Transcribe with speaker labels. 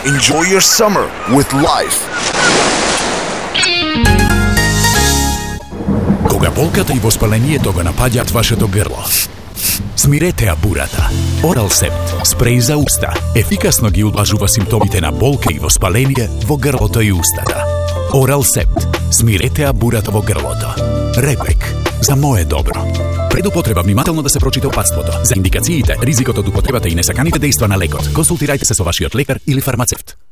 Speaker 1: Enjoy your summer with Life.
Speaker 2: Кога болката и воспалението го напаѓаат вашето грло, смирете абурата. Орал Септ, спреј за уста, ефикасно ги удлажува симптомите на болка и воспаление во грлото и устата. Орал Септ, смирете абурата во грлото. Репек, за мое добро. Пред употреба внимателно да се прочита опатството. За индикациите, ризикот од употребата и несаканите дејства на лекот, консултирајте се со вашиот лекар или фармацевт.